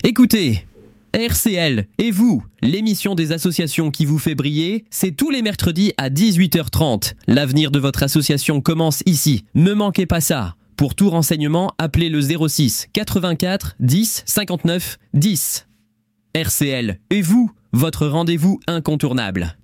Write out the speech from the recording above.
Écoutez, RCL et vous, l'émission des associations qui vous fait briller, c'est tous les mercredis à 18h30. L'avenir de votre association commence ici. Ne manquez pas ça. Pour tout renseignement, appelez le 06 84 10 59 10. RCL et vous, votre rendez-vous incontournable.